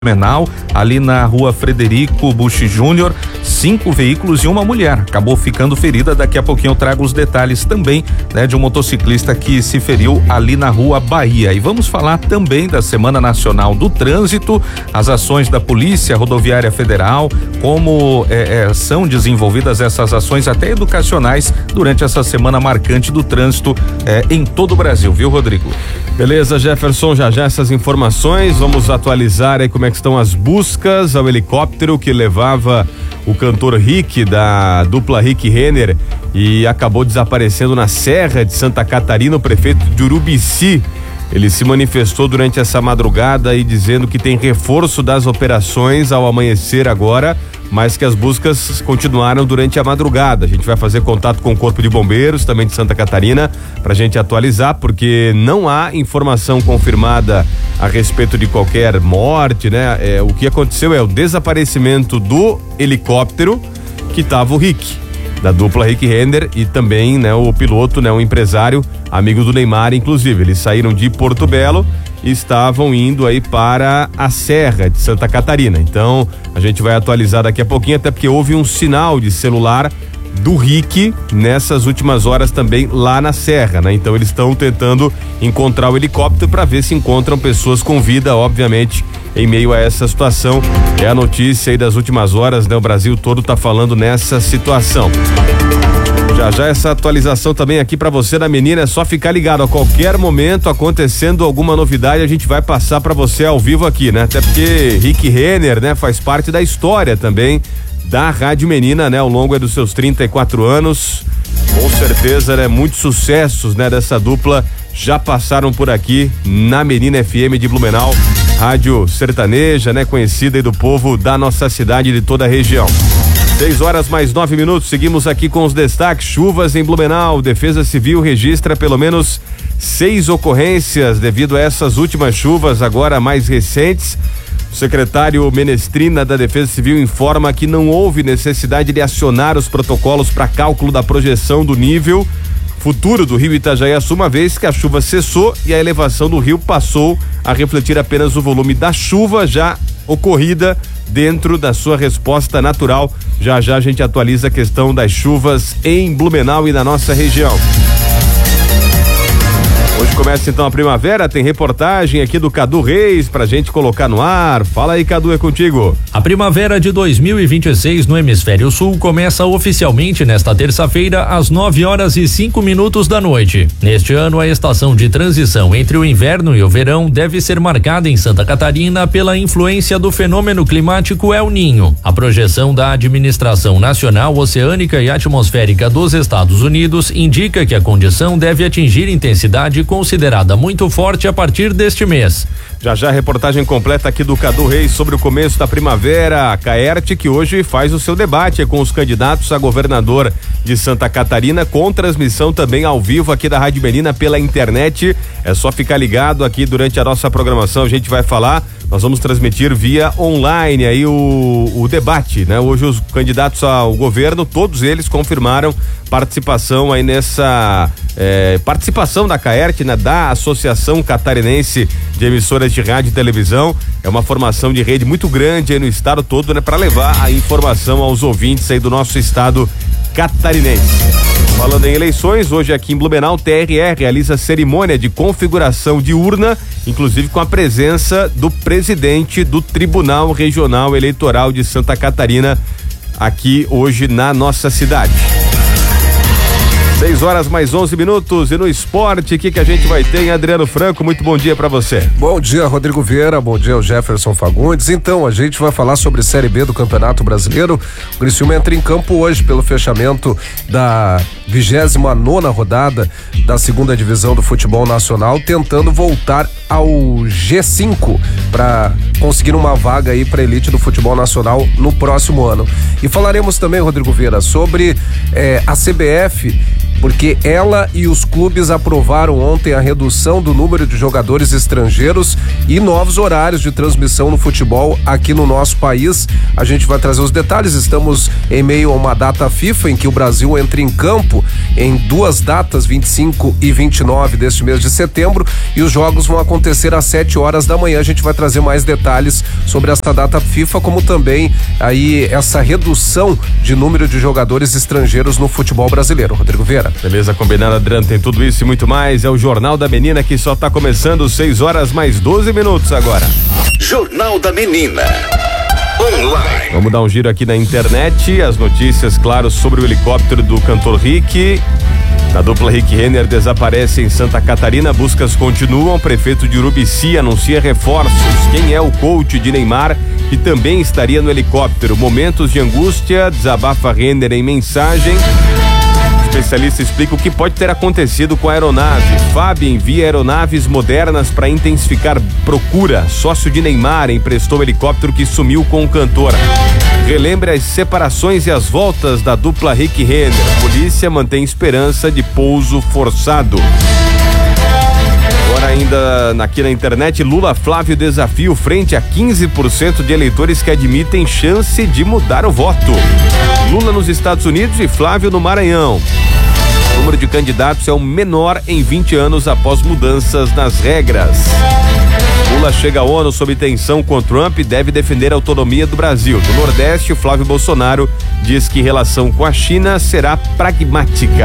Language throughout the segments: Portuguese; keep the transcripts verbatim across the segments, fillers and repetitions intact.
Blumenau, ali na rua Frederico Bush Júnior, cinco veículos e uma mulher acabou ficando ferida. Daqui a pouquinho eu trago os detalhes também, né, de um motociclista que se feriu ali na rua Bahia. E vamos falar também da Semana Nacional do Trânsito, as ações da Polícia Rodoviária Federal, como é, é, são desenvolvidas essas ações até educacionais durante essa semana marcante do trânsito é, em todo o Brasil, viu, Rodrigo? Beleza, Jefferson, já já essas informações, vamos atualizar aí como é que estão as buscas ao helicóptero que levava o cantor Rick, da dupla Rick Renner, e acabou desaparecendo na Serra de Santa Catarina. O prefeito de Urubici, ele se manifestou durante essa madrugada e dizendo que tem reforço das operações ao amanhecer agora, mas que as buscas continuaram durante a madrugada. A gente vai fazer contato com o Corpo de Bombeiros, também de Santa Catarina, pra gente atualizar, porque não há informação confirmada a respeito de qualquer morte, né? É, o que aconteceu é o desaparecimento do helicóptero que tava o Rick, da dupla Rick Renner, e também, né, o piloto, né, um empresário, amigo do Neymar, inclusive. Eles saíram de Porto Belo e estavam indo aí para a Serra de Santa Catarina. Então, a gente vai atualizar daqui a pouquinho, até porque houve um sinal de celular do Rick nessas últimas horas também lá na Serra, né? Então, eles estão tentando encontrar o helicóptero para ver se encontram pessoas com vida, obviamente, em meio a essa situação. É a notícia aí das últimas horas, né? O Brasil todo tá falando nessa situação. Já já essa atualização também aqui pra você da menina, é só ficar ligado. A qualquer momento, acontecendo alguma novidade, a gente vai passar pra você ao vivo aqui, né? Até porque Rick Renner, né, faz parte da história também da Rádio Menina, né, ao longo dos seus trinta e quatro anos. Com certeza, né, muitos sucessos, né, dessa dupla já passaram por aqui na Menina F M de Blumenau, rádio sertaneja, né, conhecida aí do povo da nossa cidade e de toda a região. Seis horas mais nove minutos, seguimos aqui com os destaques. Chuvas em Blumenau, Defesa Civil registra pelo menos seis ocorrências devido a essas últimas chuvas agora mais recentes. O secretário Menestrina da Defesa Civil informa que não houve necessidade de acionar os protocolos para cálculo da projeção do nível futuro do rio Itajaiaçu, uma vez que a chuva cessou e a elevação do rio passou a refletir apenas o volume da chuva já ocorrida dentro da sua resposta natural. Já já a gente atualiza a questão das chuvas em Blumenau e na nossa região. Hoje começa então a primavera, tem reportagem aqui do Cadu Reis pra gente colocar no ar. Fala aí, Cadu, é contigo. A primavera de dois mil e vinte e seis no Hemisfério Sul começa oficialmente nesta terça-feira às nove horas e cinco minutos da noite. Neste ano, a estação de transição entre o inverno e o verão deve ser marcada em Santa Catarina pela influência do fenômeno climático El Ninho. A projeção da Administração Nacional Oceânica e Atmosférica dos Estados Unidos indica que a condição deve atingir intensidade considerada muito forte a partir deste mês. Já já a reportagem completa aqui do Cadu Reis sobre o começo da primavera. A Caerte, que hoje faz o seu debate com os candidatos a governador de Santa Catarina, com transmissão também ao vivo aqui da Rádio Menina pela internet. É só ficar ligado aqui durante a nossa programação, a gente vai falar. Nós vamos transmitir via online aí o, o debate, né? Hoje os candidatos ao governo, todos eles confirmaram participação aí nessa é, participação da Caerte, né? Da Associação Catarinense de Emissoras de Rádio e Televisão. É uma formação de rede muito grande aí no estado todo, né? Para levar a informação aos ouvintes aí do nosso estado catarinense. Falando em eleições, hoje aqui em Blumenau, T R E realiza cerimônia de configuração de urna, inclusive com a presença do presidente do Tribunal Regional Eleitoral de Santa Catarina, aqui hoje na nossa cidade. seis horas mais onze minutos, e no esporte, o que que a gente vai ter, hein? Adriano Franco, muito bom dia pra você. Bom dia, Rodrigo Vieira, bom dia, o Jefferson Fagundes. Então, a gente vai falar sobre Série B do Campeonato Brasileiro. O Criciúma entra em campo hoje pelo fechamento da vigésima nona rodada da segunda divisão do futebol nacional, tentando voltar ao G cinco para conseguir uma vaga aí para elite do futebol nacional no próximo ano. E falaremos também, Rodrigo Vieira, sobre eh, a C B F porque ela e os clubes aprovaram ontem a redução do número de jogadores estrangeiros e novos horários de transmissão no futebol aqui no nosso país. A gente vai trazer os detalhes. Estamos em meio a uma data FIFA em que o Brasil entra em campo em duas datas, vinte e cinco e vinte e nove deste mês de setembro, e os jogos vão acontecer às sete horas da manhã. A gente vai trazer mais detalhes sobre esta data FIFA, como também aí essa redução de número de jogadores estrangeiros no futebol brasileiro. Rodrigo Vieira. Beleza, combinado, Adriano, tem tudo isso e muito mais. É o Jornal da Menina que só está começando, seis horas mais doze minutos agora. Jornal da Menina Online. Vamos dar um giro aqui na internet, as notícias, claro, sobre o helicóptero do cantor Rick. A dupla Rick Renner desaparece em Santa Catarina, buscas continuam. Prefeito de Urubici anuncia reforços. Quem é o coach de Neymar, que também estaria no helicóptero? Momentos de angústia, desabafa Renner em mensagem. Especialista explica o que pode ter acontecido com a aeronave. F A B envia aeronaves modernas para intensificar procura. Sócio de Neymar emprestou o helicóptero que sumiu com o cantor. Relembra as separações e as voltas da dupla Rick Renner. Polícia mantém esperança de pouso forçado. Agora ainda aqui na internet, Lula Flávio desafio frente a quinze por cento de eleitores que admitem chance de mudar o voto. Lula nos Estados Unidos e Flávio no Maranhão. O número de candidatos é o menor em vinte anos após mudanças nas regras. Lula chega à ONU sob tensão com Trump e deve defender a autonomia do Brasil. Do Nordeste, o Flávio Bolsonaro diz que relação com a China será pragmática.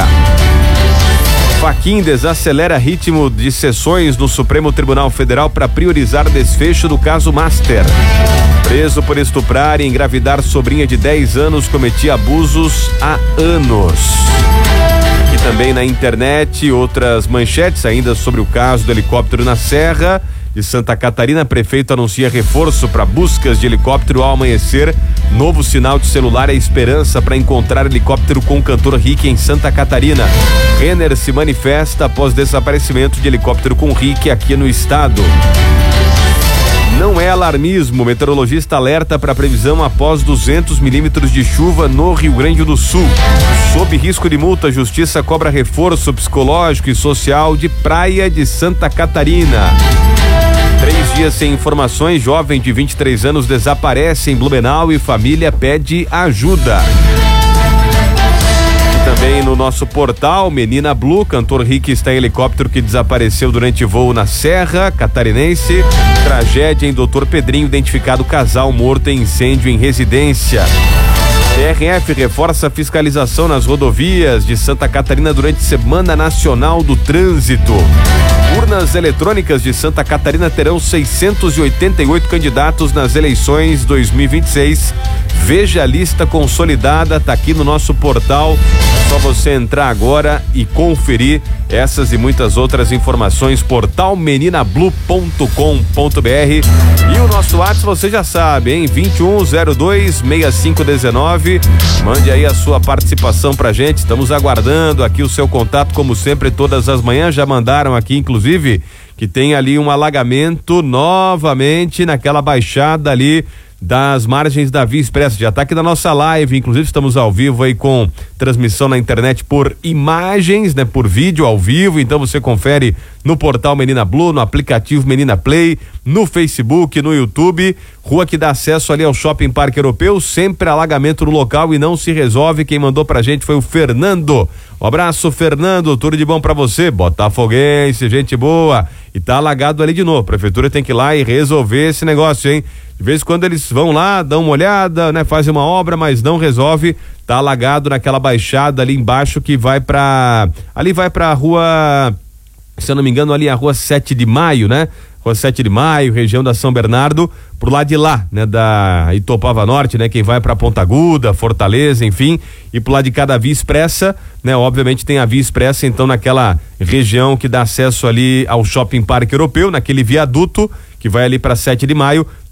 Fachin desacelera ritmo de sessões no Supremo Tribunal Federal para priorizar desfecho do caso Master. Preso por estuprar e engravidar sobrinha de dez anos, cometia abusos há anos. Aqui também na internet, outras manchetes ainda sobre o caso do helicóptero na Serra de Santa Catarina. Prefeito anuncia reforço para buscas de helicóptero ao amanhecer. Novo sinal de celular é esperança para encontrar helicóptero com o cantor Rick em Santa Catarina. Renner se manifesta após desaparecimento de helicóptero com Rick aqui no estado. Não é alarmismo, meteorologista alerta para previsão após duzentos milímetros de chuva no Rio Grande do Sul. Sob risco de multa, Justiça cobra reforço psicológico e social de Praia de Santa Catarina. Três dias sem informações, jovem de vinte e três anos desaparece em Blumenau e família pede ajuda. Também no nosso portal, Menina Blue, cantor Rick está em helicóptero que desapareceu durante voo na Serra Catarinense. Tragédia em doutor Pedrinho, identificado casal morto em incêndio em residência. P R F reforça a fiscalização nas rodovias de Santa Catarina durante Semana Nacional do Trânsito. Urnas eletrônicas de Santa Catarina terão seiscentos e oitenta e oito candidatos nas eleições dois mil e vinte e seis. Veja a lista consolidada, tá aqui no nosso portal. É só você entrar agora e conferir essas e muitas outras informações. Portal menina blue ponto com ponto br. E o nosso WhatsApp você já sabe, hein? vinte e um zero dois, sessenta e cinco dezenove. Mande aí a sua participação pra gente. Estamos aguardando aqui o seu contato, como sempre, todas as manhãs. Já mandaram aqui, inclusive, que tem ali um alagamento novamente naquela baixada ali das margens da Via Expressa. Já tá aqui na nossa live, inclusive estamos ao vivo aí com transmissão na internet por imagens, né, por vídeo ao vivo. Então você confere no portal Menina Blue, no aplicativo Menina Play, no Facebook, no YouTube. Rua que dá acesso ali ao Shopping Parque Europeu, sempre alagamento no local e não se resolve. Quem mandou pra gente foi o Fernando. Um abraço, Fernando, tudo de bom pra você, botafoguense, gente boa. E tá alagado ali de novo, a prefeitura tem que ir lá e resolver esse negócio, hein? De vez em quando eles vão lá, dão uma olhada, né? Fazem uma obra, mas não resolve. Tá alagado naquela baixada ali embaixo que vai pra... Ali vai pra rua... Se eu não me engano, ali é a rua sete de maio, né? Rua sete de maio, região da São Bernardo, pro lado de lá, né? Da Itopava Norte, né? Quem vai pra Ponta Aguda, Fortaleza, enfim, e pro lado de cada Via Expressa, né? Obviamente tem a Via Expressa, então naquela região que dá acesso ali ao Shopping Parque Europeu, naquele viaduto que vai ali para sete de maio, tem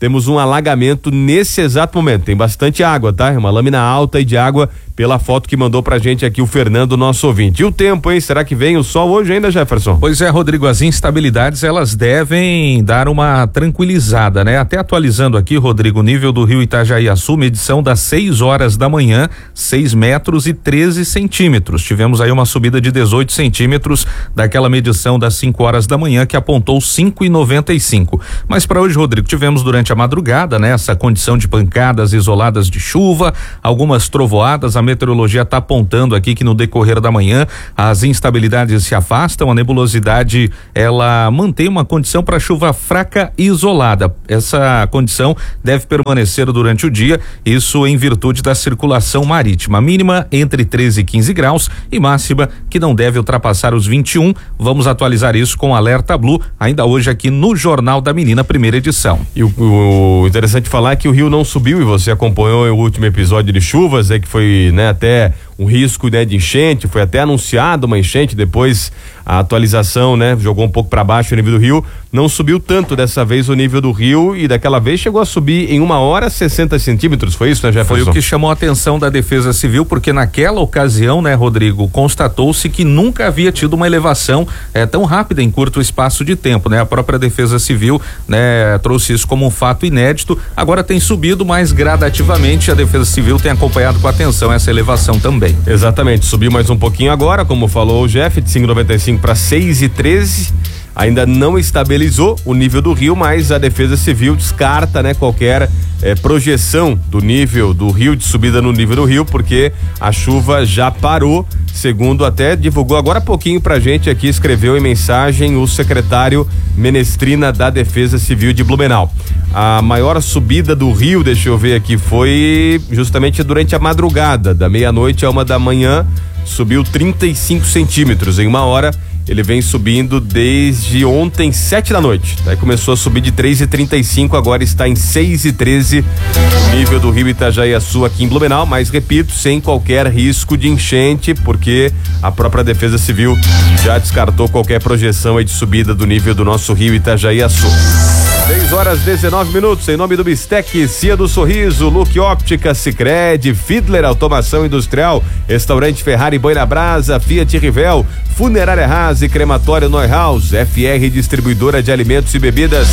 temos um alagamento nesse exato momento. Tem bastante água, tá? É uma lâmina alta aí de água pela foto que mandou pra gente aqui o Fernando, nosso ouvinte. E o tempo, hein? Será que vem o sol hoje ainda, Jefferson? Pois é, Rodrigo, as instabilidades elas devem dar uma tranquilizada, né? Até atualizando aqui, Rodrigo, o nível do rio Itajaiaçu, medição das seis horas da manhã, seis metros e treze centímetros. Tivemos aí uma subida de dezoito centímetros daquela medição das cinco horas da manhã que apontou cinco e noventa e cinco. Mas para hoje, Rodrigo, tivemos durante a madrugada, né? Essa condição de pancadas isoladas de chuva, algumas trovoadas. A meteorologia está apontando aqui que no decorrer da manhã as instabilidades se afastam, a nebulosidade ela mantém uma condição para chuva fraca e isolada. Essa condição deve permanecer durante o dia, isso em virtude da circulação marítima. Mínima entre treze e quinze graus e máxima que não deve ultrapassar os vinte e um. Vamos atualizar isso com alerta Blue ainda hoje aqui no Jornal da Menina, primeira edição. E o, o interessante falar é que o rio não subiu e você acompanhou o último episódio de chuvas, é que foi, né, até um risco, né, de enchente, foi até anunciado uma enchente, depois a atualização, né, jogou um pouco para baixo o nível do rio, não subiu tanto dessa vez o nível do rio e daquela vez chegou a subir em uma hora sessenta centímetros, foi isso, né, Jefferson? Foi o que chamou a atenção da Defesa Civil, porque naquela ocasião, né, Rodrigo, constatou-se que nunca havia tido uma elevação é, tão rápida em curto espaço de tempo, né? A própria Defesa Civil, né, trouxe isso como um fato inédito, agora tem subido mais gradativamente, a Defesa Civil tem acompanhado com atenção essa elevação também. Exatamente, subiu mais um pouquinho agora, como falou o Jeff, de cinco e noventa e cinco para seis e treze. Ainda não estabilizou o nível do rio, mas a Defesa Civil descarta, né, qualquer eh, projeção do nível do rio, de subida no nível do rio, porque a chuva já parou, segundo até divulgou agora há pouquinho pra gente aqui, escreveu em mensagem o secretário Menestrina da Defesa Civil de Blumenau. A maior subida do rio, deixa eu ver aqui, foi justamente durante a madrugada, da meia-noite a uma da manhã, subiu trinta e cinco centímetros em uma hora. Ele vem subindo desde ontem, sete da noite. Daí começou a subir de três e trinta e cinco, agora está em seis e treze, o nível do rio Itajaiaçu aqui em Blumenau, mas repito, sem qualquer risco de enchente, porque a própria Defesa Civil já descartou qualquer projeção aí de subida do nível do nosso rio Itajaiaçu. seis horas dezenove minutos, em nome do Bistec, Cia do Sorriso, Look Óptica, Sicredi, Fiedler Automação Industrial, Restaurante Ferrari Boi na Brasa, Fiat Rivel, Funerária Haas e Crematório Neuhaus, F R Distribuidora de Alimentos e Bebidas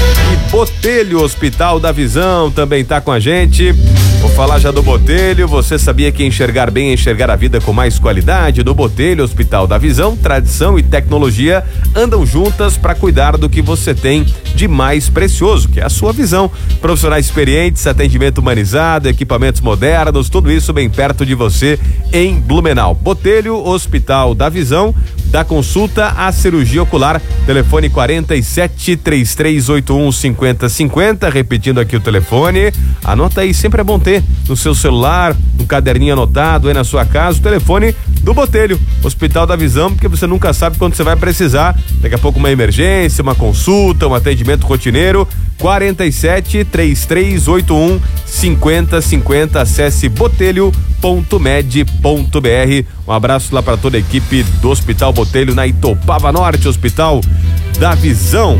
e Botelho Hospital da Visão também tá com a gente. Vou falar já do Botelho. Você sabia que enxergar bem é enxergar a vida com mais qualidade? No Botelho Hospital da Visão, tradição e tecnologia andam juntas para cuidar do que você tem de mais precioso, que é a sua visão. Profissionais experientes, atendimento humanizado, equipamentos modernos, tudo isso bem perto de você em Blumenau. Botelho Hospital da Visão, da consulta à cirurgia ocular, telefone quarenta e sete, trinta e três oitenta e um, cinquenta cinquenta, repetindo aqui o telefone, anota aí, sempre é bom ter no seu celular, um caderninho anotado aí na sua casa, o telefone do Botelho, Hospital da Visão, porque você nunca sabe quando você vai precisar, daqui a pouco uma emergência, uma consulta, um atendimento rotineiro, quarenta e sete, trinta e três oitenta e um, cinquenta cinquenta, acesse botelho ponto med ponto br. Um abraço lá para toda a equipe do Hospital Botelho na Itopava Norte, Hospital da Visão.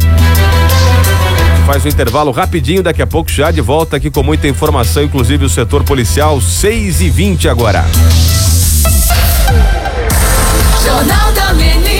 Faz um intervalo rapidinho, daqui a pouco já de volta aqui com muita informação, inclusive o setor policial, seis e vinte agora. Jornal da Menina.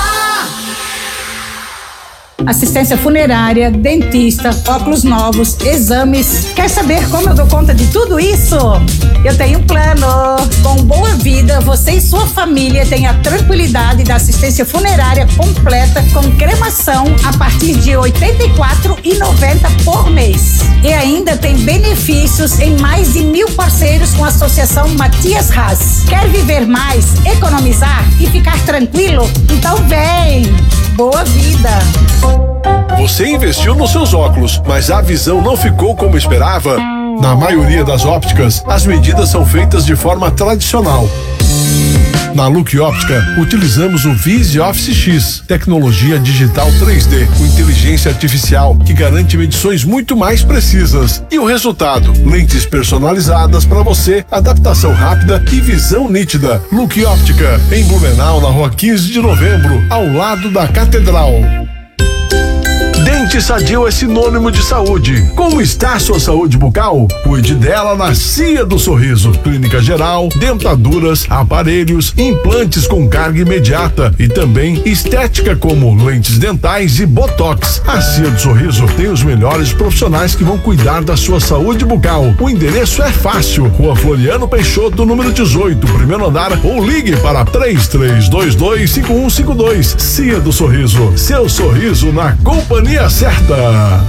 Assistência funerária, dentista, óculos novos, exames. Quer saber como eu dou conta de tudo isso? Eu tenho um plano. Com Boa Vida, você e sua família têm a tranquilidade da assistência funerária completa com cremação a partir de oitenta e quatro reais e noventa centavos por mês. E ainda tem benefícios em mais de mil parceiros com a Associação Matias Haas. Quer viver mais, economizar e ficar tranquilo? Então vem! Boa Vida! Você investiu nos seus óculos, mas a visão não ficou como esperava? Na maioria das ópticas, as medidas são feitas de forma tradicional. Na Look Óptica, utilizamos o Vise Office X, tecnologia digital três D, com inteligência artificial, que garante medições muito mais precisas. E o resultado? Lentes personalizadas para você, adaptação rápida e visão nítida. Look Óptica, em Blumenau, na rua quinze de novembro, ao lado da Catedral. Dente sadio é sinônimo de saúde. Como está sua saúde bucal? Cuide dela na Cia do Sorriso. Clínica geral, dentaduras, aparelhos, implantes com carga imediata e também estética como lentes dentais e botox. A Cia do Sorriso tem os melhores profissionais que vão cuidar da sua saúde bucal. O endereço é fácil. Rua Floriano Peixoto, número dezoito, primeiro andar, ou ligue para três três dois dois cinco um cinco dois. Cia do Sorriso, seu sorriso na companhia certa.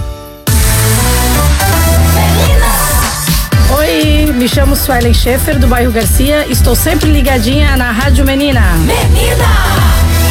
Oi, me chamo Suelen Schaefer, do bairro Garcia. Estou sempre ligadinha na Rádio Menina. Menina!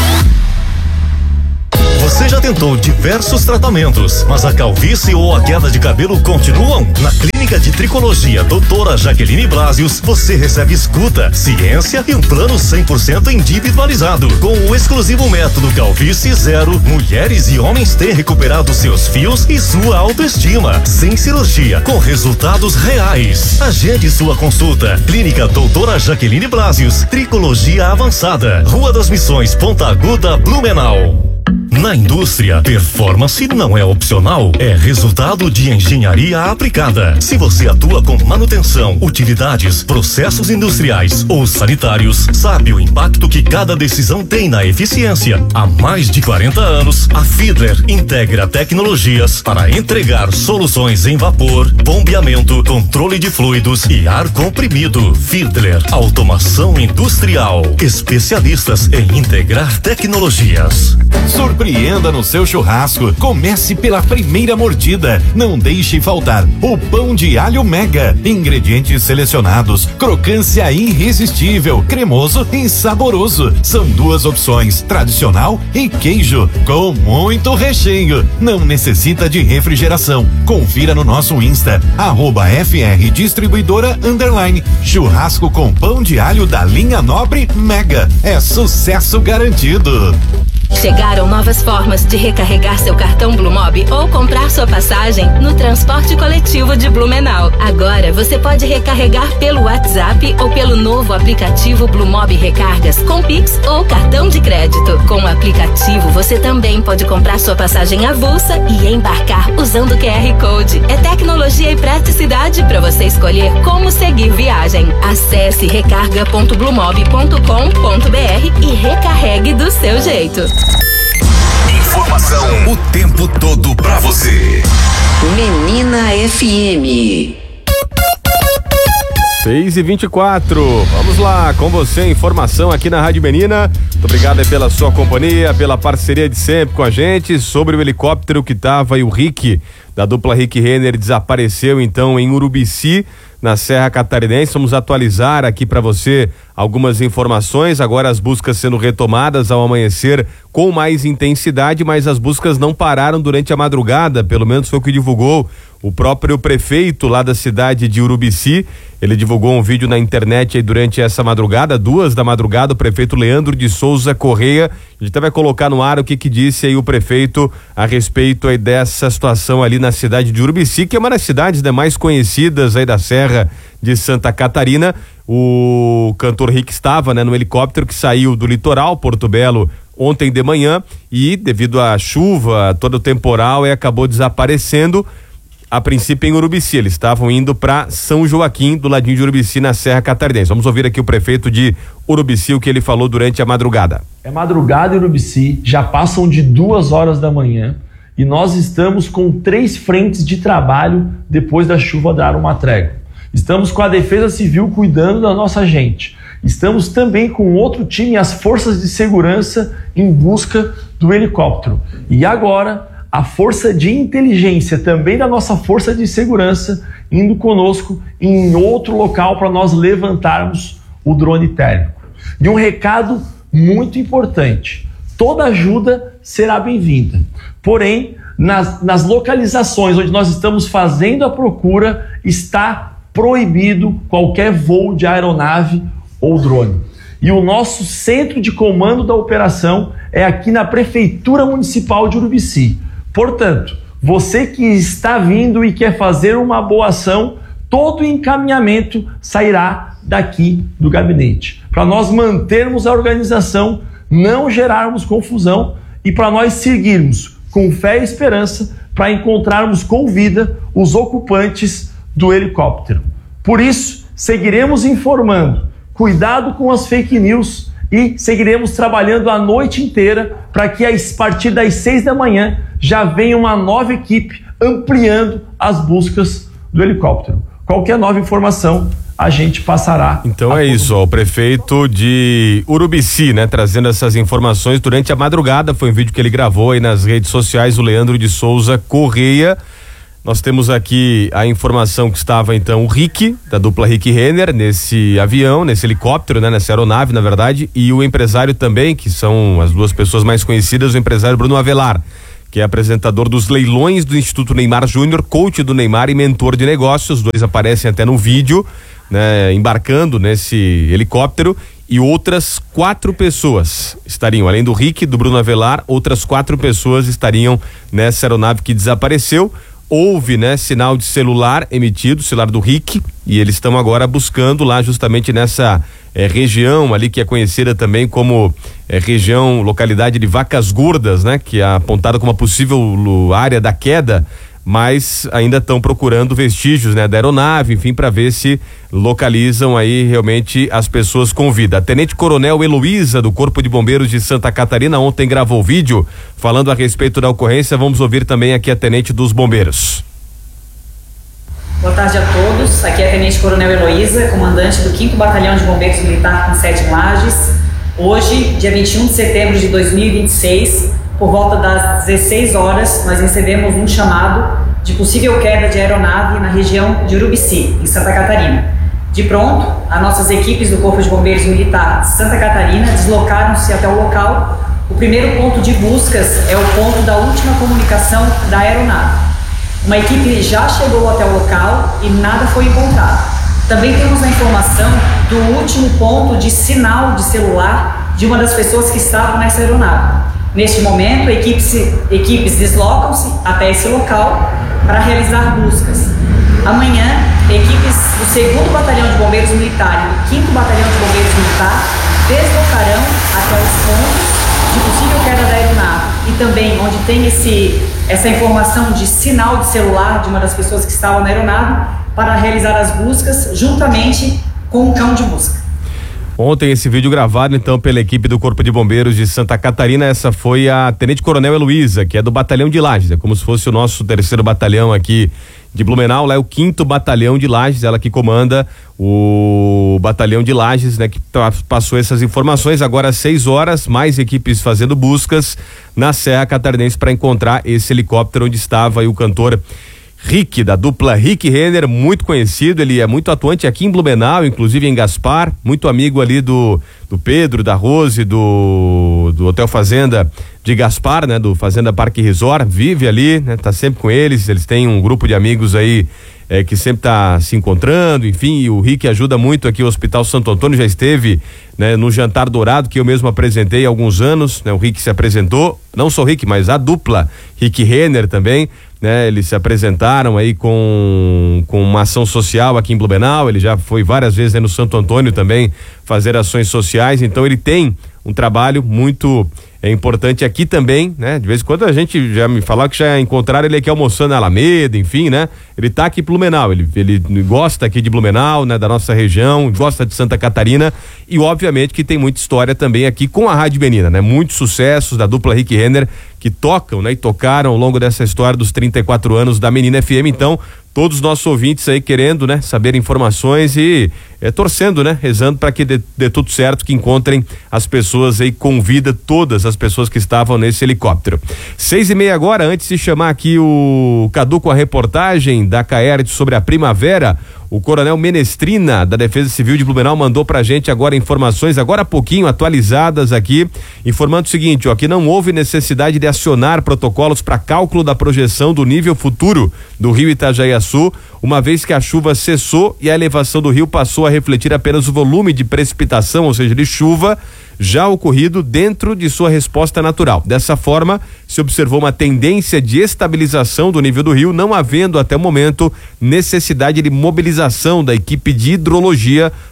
Você já tentou diversos tratamentos, mas a calvície ou a queda de cabelo continuam? Na Clínica de Tricologia Doutora Jaqueline Blasius, você recebe escuta, ciência e um plano cem por cento individualizado. Com o exclusivo método Calvície Zero, mulheres e homens têm recuperado seus fios e sua autoestima, sem cirurgia, com resultados reais. Agende sua consulta. Clínica Doutora Jaqueline Blasius, Tricologia Avançada, Rua das Missões, Ponta Aguda, Blumenau. Na indústria, performance não é opcional, é resultado de engenharia aplicada. Se você atua com manutenção, utilidades, processos industriais ou sanitários, sabe o impacto que cada decisão tem na eficiência. Há mais de quarenta anos, a Fiedler integra tecnologias para entregar soluções em vapor, bombeamento, controle de fluidos e ar comprimido. Fiedler, automação industrial, especialistas em integrar tecnologias. Surpreenda no seu churrasco. Comece pela primeira mordida. Não deixe faltar o pão de alho Mega. Ingredientes selecionados, crocância irresistível, cremoso e saboroso. São duas opções, tradicional e queijo, com muito recheio. Não necessita de refrigeração. Confira no nosso Insta, arroba F R Distribuidora Underline. Churrasco com pão de alho da linha Nobre Mega. É sucesso garantido. Chegaram novas formas de recarregar seu cartão Blumob ou comprar sua passagem no transporte coletivo de Blumenau. Agora você pode recarregar pelo WhatsApp ou pelo novo aplicativo Blumob Recargas com Pix ou cartão de crédito. Com o aplicativo você também pode comprar sua passagem avulsa e embarcar usando o Q R Code. É tecnologia e praticidade para você escolher como seguir viagem. Acesse recarga ponto blumob ponto com ponto b r e recarregue do seu jeito. Informação o tempo todo pra você. Menina F M. seis e vinte e quatro. Vamos lá, com você, informação aqui na Rádio Menina. Muito obrigado aí pela sua companhia, pela parceria de sempre com a gente. Sobre o helicóptero que tava e o Rick, da dupla Rick Renner, desapareceu então em Urubici, na Serra Catarinense. Vamos atualizar aqui para você algumas informações. Agora as buscas sendo retomadas ao amanhecer com mais intensidade, mas as buscas não pararam durante a madrugada, pelo menos foi o que divulgou o próprio prefeito lá da cidade de Urubici. Ele divulgou um vídeo na internet aí durante essa madrugada, duas da madrugada, o prefeito Leandro de Souza Correia. A gente vai colocar no ar o que que disse aí o prefeito a respeito aí dessa situação ali na cidade de Urubici, que é uma das cidades, né, mais conhecidas aí da Serra de Santa Catarina. O cantor Rick estava, né, no helicóptero que saiu do litoral Porto Belo ontem de manhã e, devido à chuva, todo o temporal, e acabou desaparecendo. A princípio em Urubici, eles estavam indo para São Joaquim, do ladinho de Urubici, na Serra Catarinense. Vamos ouvir aqui o prefeito de Urubici, o que ele falou durante a madrugada. É madrugada em Urubici, já passam de duas horas da manhã e nós estamos com três frentes de trabalho depois da chuva dar uma trégua. Estamos com a Defesa Civil cuidando da nossa gente. Estamos também com outro time, as forças de segurança, em busca do helicóptero. E agora, a força de inteligência também da nossa força de segurança indo conosco em outro local para nós levantarmos o drone térmico. E um recado muito importante: toda ajuda será bem-vinda. Porém, nas, nas localizações onde nós estamos fazendo a procura, está proibido qualquer voo de aeronave ou drone. E o nosso centro de comando da operação é aqui na Prefeitura Municipal de Urubici. Portanto, você que está vindo e quer fazer uma boa ação, todo o encaminhamento sairá daqui do gabinete. Para nós mantermos a organização, não gerarmos confusão e para nós seguirmos com fé e esperança para encontrarmos com vida os ocupantes do helicóptero. Por isso, seguiremos informando, cuidado com as fake news e seguiremos trabalhando a noite inteira para que a partir das seis da manhã já venha uma nova equipe ampliando as buscas do helicóptero. Qualquer nova informação a gente passará. Então é isso, ó, o prefeito de Urubici, né, trazendo essas informações durante a madrugada. Foi um vídeo que ele gravou aí nas redes sociais, o Leandro de Souza Correia. Nós temos aqui a informação que estava então o Rick, da dupla Rick Renner, nesse avião, nesse helicóptero, né, nessa aeronave, na verdade, e o empresário também, que são as duas pessoas mais conhecidas, o empresário Bruno Avelar, que é apresentador dos leilões do Instituto Neymar Júnior, coach do Neymar e mentor de negócios. Os dois aparecem até no vídeo, né, embarcando nesse helicóptero, e outras quatro pessoas estariam, além do Rick, do Bruno Avelar, outras quatro pessoas estariam nessa aeronave que desapareceu. Houve, né, sinal de celular emitido, celular do Rick, e eles estão agora buscando lá justamente nessa eh, região ali que é conhecida também como eh, região, localidade de Vacas Gordas, né, que é apontada como uma possível área da queda, mas ainda estão procurando vestígios, né, da aeronave, enfim, para ver se localizam aí realmente as pessoas com vida. A Tenente Coronel Heloísa, do Corpo de Bombeiros de Santa Catarina, ontem gravou vídeo falando a respeito da ocorrência. Vamos ouvir também aqui a Tenente dos Bombeiros. Boa tarde a todos, aqui é a Tenente Coronel Heloísa, comandante do quinto Batalhão de Bombeiros Militar com sede em Lages. Hoje, dia vinte e um de setembro de dois mil e vinte e seis, por volta das dezesseis horas, nós recebemos um chamado de possível queda de aeronave na região de Urubici, em Santa Catarina. De pronto, as nossas equipes do Corpo de Bombeiros Militar de Santa Catarina deslocaram-se até o local. O primeiro ponto de buscas é o ponto da última comunicação da aeronave. Uma equipe já chegou até o local e nada foi encontrado. Também temos a informação do último ponto de sinal de celular de uma das pessoas que estavam nessa aeronave. Neste momento, equipes, equipes deslocam-se até esse local para realizar buscas. Amanhã, equipes do segundo Batalhão de Bombeiros Militar e do quinto Batalhão de Bombeiros Militar deslocarão até os pontos de possível queda da aeronave e também onde tem esse, essa informação de sinal de celular de uma das pessoas que estavam na aeronave para realizar as buscas juntamente com o cão de busca. Ontem esse vídeo gravado então pela equipe do Corpo de Bombeiros de Santa Catarina, essa foi a Tenente Coronel Heloísa, que é do Batalhão de Lages, é como se fosse o nosso terceiro batalhão aqui de Blumenau, lá é o quinto Batalhão de Lages, ela que comanda o Batalhão de Lages, né, que passou essas informações. Agora às seis horas, mais equipes fazendo buscas na Serra Catarinense para encontrar esse helicóptero onde estava aí o cantor Rick, da dupla Rick Renner, muito conhecido, ele é muito atuante aqui em Blumenau, inclusive em Gaspar, muito amigo ali do, do Pedro, da Rose, do, do Hotel Fazenda de Gaspar, né, do Fazenda Parque Resort, vive ali, né, tá sempre com eles, eles têm um grupo de amigos aí é, que sempre tá se encontrando, enfim, e o Rick ajuda muito aqui o Hospital Santo Antônio, já esteve, né, no Jantar Dourado, que eu mesmo apresentei há alguns anos, né, o Rick se apresentou, não só o Rick, mas a dupla Rick Renner também, né, eles se apresentaram aí com, com uma ação social aqui em Blumenau, ele já foi várias vezes, né, no Santo Antônio também fazer ações sociais, então ele tem um trabalho muito é importante aqui também, né? De vez em quando a gente já me falou que já encontraram ele aqui almoçando na Alameda, enfim, né? Ele tá aqui em Blumenau, ele, ele gosta aqui de Blumenau, né? Da nossa região, gosta de Santa Catarina e obviamente que tem muita história também aqui com a Rádio Menina, né? Muitos sucessos da dupla Rick Renner que tocam, né? E tocaram ao longo dessa história dos trinta e quatro anos da Menina F M, então todos os nossos ouvintes aí querendo, né, saber informações e é, torcendo, né, rezando para que dê, dê tudo certo, que encontrem as pessoas aí com vida, todas as pessoas que estavam nesse helicóptero. Seis e meia agora, antes de chamar aqui o Cadu com a reportagem da Caert sobre a primavera, o Coronel Menestrina, da Defesa Civil de Blumenau, mandou pra gente agora informações, agora há pouquinho, atualizadas aqui, informando o seguinte, ó, que não houve necessidade de acionar protocolos para cálculo da projeção do nível futuro do rio Itajaiaçu, uma vez que a chuva cessou e a elevação do rio passou a refletir apenas o volume de precipitação, ou seja, de chuva, já ocorrido dentro de sua resposta natural. Dessa forma, se observou uma tendência de estabilização do nível do rio, não havendo até o momento necessidade de mobilização da equipe de hidrologia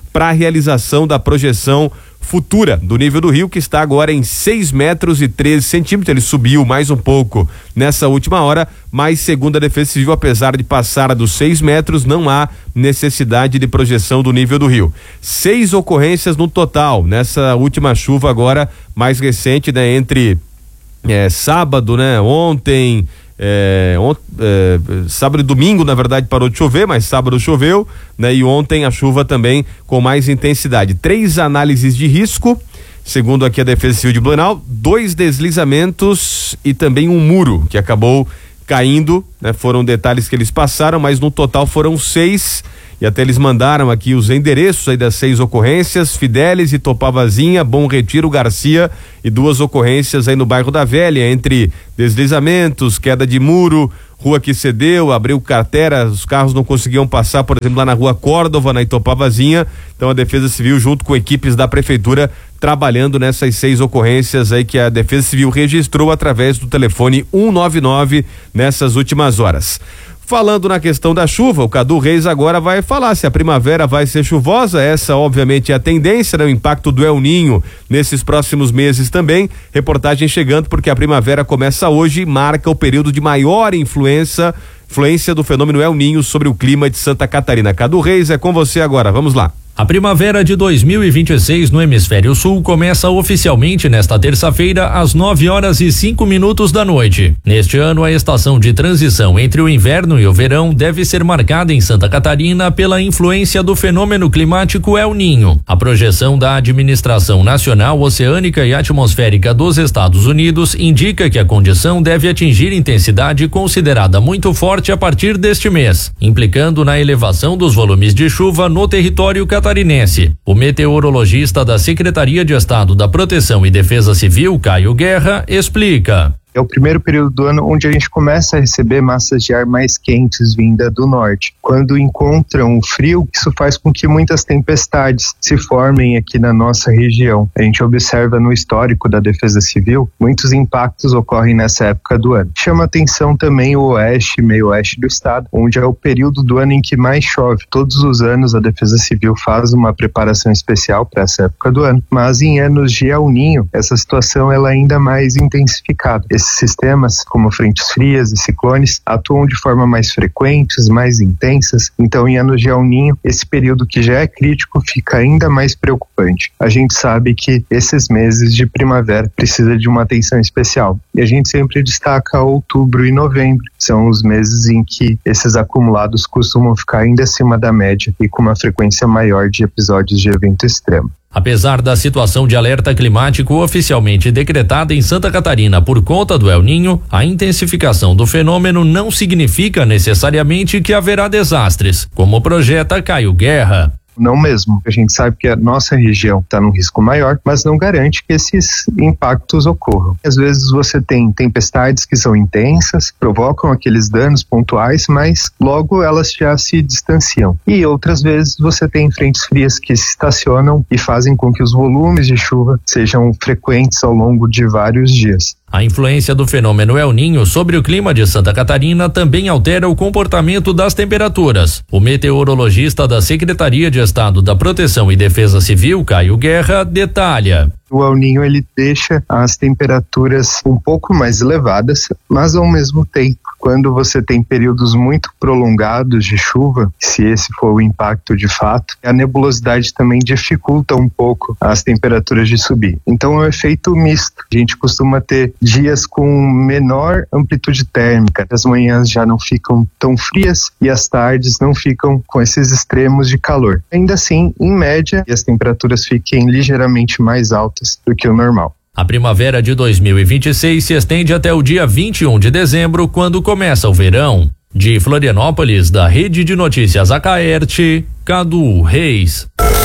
para a realização da projeção futura do nível do rio, que está agora em seis metros e treze centímetros. Ele subiu mais um pouco nessa última hora, mas segundo a Defesa Civil, apesar de passar dos seis metros, não há necessidade de projeção do nível do rio. Seis ocorrências no total nessa última chuva agora mais recente, né? Entre é, sábado, né? Ontem É, ont, é, sábado e domingo, na verdade, parou de chover, mas sábado choveu, né? E ontem a chuva também com mais intensidade. Três análises de risco, segundo aqui a Defesa Civil de Blumenau, dois deslizamentos e também um muro que acabou caindo, né? Foram detalhes que eles passaram, mas no total foram seis. E até eles mandaram aqui os endereços aí das seis ocorrências: Fidelis, Itopavazinha, Bom Retiro, Garcia, e duas ocorrências aí no bairro da Velha, entre deslizamentos, queda de muro, rua que cedeu, abriu cratera, os carros não conseguiam passar, por exemplo, lá na rua Córdova, na Itopavazinha. Então a Defesa Civil, junto com equipes da Prefeitura, trabalhando nessas seis ocorrências aí que a Defesa Civil registrou através do telefone cento e noventa e nove nessas últimas horas. Falando na questão da chuva, o Cadu Reis agora vai falar se a primavera vai ser chuvosa. Essa obviamente é a tendência, né? O impacto do El Ninho nesses próximos meses também. Reportagem chegando porque a primavera começa hoje e marca o período de maior influência, influência do fenômeno El Ninho sobre o clima de Santa Catarina. Cadu Reis, é com você agora, vamos lá. A primavera de dois mil e vinte e seis no Hemisfério Sul começa oficialmente nesta terça-feira às nove horas e cinco minutos da noite. Neste ano, a estação de transição entre o inverno e o verão deve ser marcada em Santa Catarina pela influência do fenômeno climático El Ninho. A projeção da Administração Nacional Oceânica e Atmosférica dos Estados Unidos indica que a condição deve atingir intensidade considerada muito forte a partir deste mês, implicando na elevação dos volumes de chuva no território catarinense. O meteorologista da Secretaria de Estado da Proteção e Defesa Civil, Caio Guerra, explica. É o primeiro período do ano onde a gente começa a receber massas de ar mais quentes vinda do norte. Quando encontram o frio, isso faz com que muitas tempestades se formem aqui na nossa região. A gente observa no histórico da Defesa Civil, muitos impactos ocorrem nessa época do ano. Chama atenção também o oeste, meio oeste do estado, onde é o período do ano em que mais chove. Todos os anos a Defesa Civil faz uma preparação especial para essa época do ano, mas em anos de El Ninho, essa situação ela é ainda mais intensificada. Esses sistemas, como frentes frias e ciclones, atuam de forma mais frequentes, mais intensas. Então, em anos de El Ninho, esse período que já é crítico fica ainda mais preocupante. A gente sabe que esses meses de primavera precisa de uma atenção especial. E a gente sempre destaca outubro e novembro. São os meses em que esses acumulados costumam ficar ainda acima da média e com uma frequência maior de episódios de evento extremo. Apesar da situação de alerta climático oficialmente decretada em Santa Catarina por conta do El Ninho, a intensificação do fenômeno não significa necessariamente que haverá desastres, como projeta Caio Guerra. Não mesmo. A gente sabe que a nossa região está num risco maior, mas não garante que esses impactos ocorram. Às vezes você tem tempestades que são intensas, provocam aqueles danos pontuais, mas logo elas já se distanciam. E outras vezes você tem frentes frias que se estacionam e fazem com que os volumes de chuva sejam frequentes ao longo de vários dias. A influência do fenômeno El Ninho sobre o clima de Santa Catarina também altera o comportamento das temperaturas. O meteorologista da Secretaria de Estado da Proteção e Defesa Civil, Caio Guerra, detalha. O El Ninho ele deixa as temperaturas um pouco mais elevadas, mas ao mesmo tempo, quando você tem períodos muito prolongados de chuva, se esse for o impacto de fato, a nebulosidade também dificulta um pouco as temperaturas de subir. Então é um efeito misto. A gente costuma ter dias com menor amplitude térmica, as manhãs já não ficam tão frias e as tardes não ficam com esses extremos de calor. Ainda assim, em média, as temperaturas fiquem ligeiramente mais altas do que o normal. A primavera de dois mil e vinte e seis se estende até o dia vinte e um de dezembro, quando começa o verão. De Florianópolis, da Rede de Notícias Acaerte, Cadu Reis.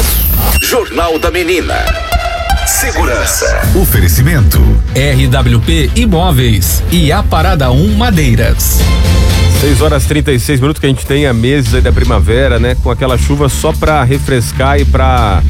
Jornal da Menina. Segurança. Oferecimento R W P Imóveis e a Parada um Madeiras. seis horas e trinta e seis minutos que a gente tem a meses aí da primavera, né? Com aquela chuva só pra refrescar e pra